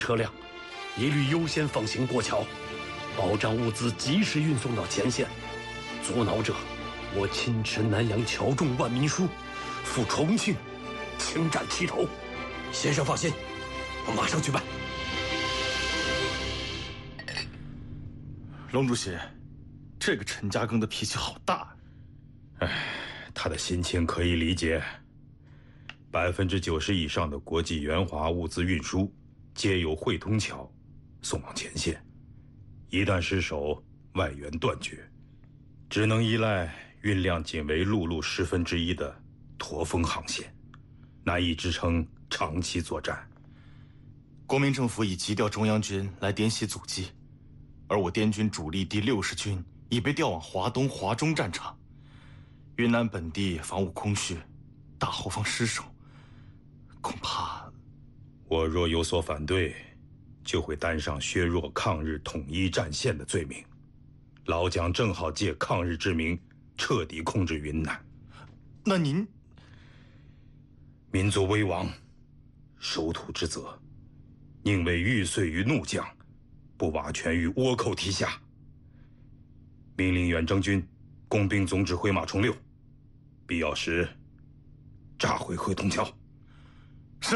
车辆，一律优先放行过桥，保障物资及时运送到前线。阻挠者，我亲持南阳侨众万民书，赴重庆请斩其头。 先生放心，我马上去办。 龙主席，这个陈家庚的脾气好大。 他的心情可以理解。90%以上的国际援华物资运输，皆由汇通桥送往前线。一旦失守，外援断绝，只能依赖运量仅为陆路1/10的驼峰航线，难以支撑长期作战。 国民政府已急调中央军来滇西阻击，而我滇军主力第60军已被调往华东、华中战场。云南本地防务空虚，大后方失守，恐怕我若有所反对，就会担上削弱抗日统一战线的罪名。老蒋正好借抗日之名，彻底控制云南。 那您， 民族危亡，守土之责，宁为玉碎于怒将，不瓦全于倭寇蹄下。命令远征军工兵总指挥马崇六，必要时炸毁汇通桥。 是。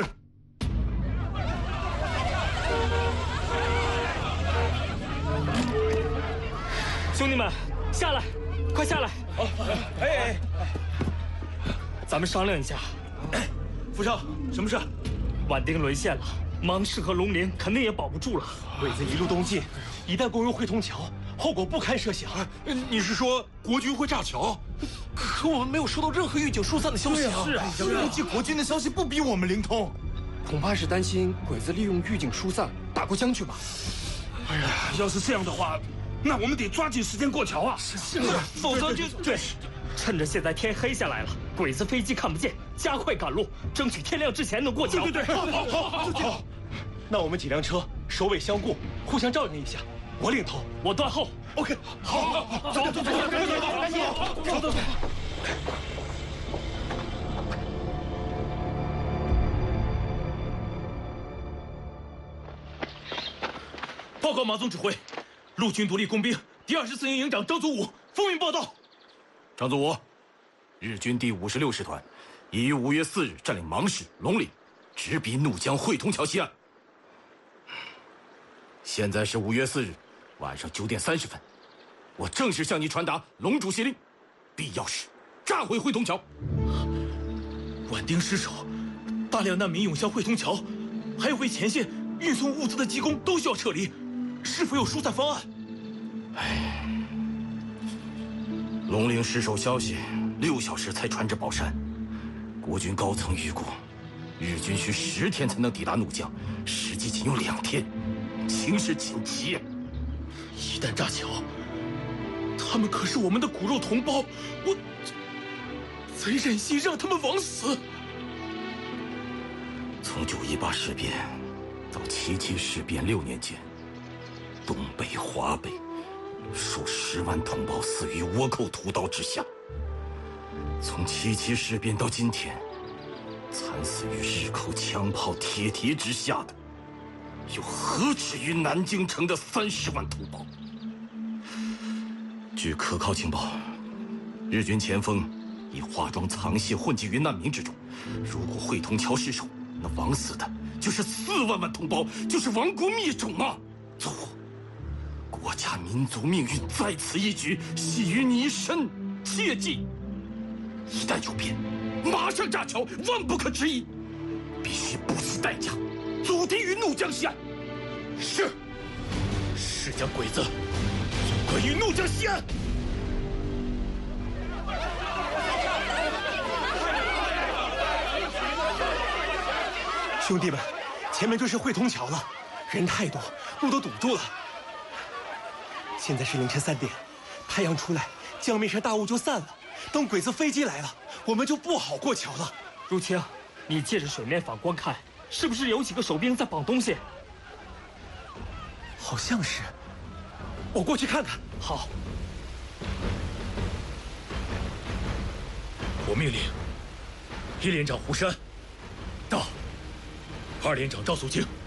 兄弟们，下来，快下来！ 哦，哎， 咱们商量一下。 副少，什么事？ 皖丁沦陷了，芒市和龙陵肯定也保不住了。 鬼子一路东进，一旦攻入汇通桥，后果不堪设想。 你是说国军会炸桥？ 可我们没有收到任何预警疏散的消息啊！ 是啊， 估计国军的消息不比我们灵通， 恐怕是担心鬼子利用预警疏散打过江去吧。 哎呀，要是这样的话，那我们得抓紧时间过桥啊！ 是，否则就对。趁着现在天黑下来了，鬼子飞机看不见，加快赶路，争取天亮之前能过桥。 对，好。 那我们几辆车首尾相顾，互相照应一下。我领头， 我断后。 OK， 好，走，赶紧走。 报告马总指挥，陆军独立工兵第24营营长张祖武奉命报道。 张祖武，日军第56师团已于5月4日占领芒市、龙岭，直逼怒江汇通桥西岸。现在是5月4日晚上9点30分，我正式向你传达龙主席令，必要时炸毁汇通桥。 皖丁失守，大量难民涌向汇通桥，还有为前线运送物资的机工都需要撤离，是否有疏散方案？ 龙陵失守消息6小时才传至宝山，国军高层预估，日军需10天才能抵达怒江，实际仅有2天，情势紧急呀！ 一旦炸桥，他们可是我们的骨肉同胞，我怎忍心让他们枉死？ 从9·18事变到7·7事变6年间，东北、华北数10万同胞死于倭寇屠刀之下。从7·7事变到今天，惨死于日寇枪炮、铁蹄之下的，又何止于南京城的30万同胞？据可靠情报，日军前锋已化妆藏械混迹于难民之中。如果汇通桥失守，那枉死的就是4万同胞，就是亡国灭种啊！祖武，国家民族命运在此一举，系于你一身，切记，一旦有变，马上炸桥，万不可迟疑，必须不惜代价阻敌于怒江西岸。 是将鬼子阻困于怒江西岸。 兄弟们，前面就是汇通桥了，人太多，路都堵住了。现在是凌晨3点，太阳出来，江面上大雾就散了。等鬼子飞机来了，我们就不好过桥了。 如清，你借着水面反光看，是不是有几个守兵在绑东西？ 好像是，我过去看看。 好。 我命令1连长胡山到，2连长赵素清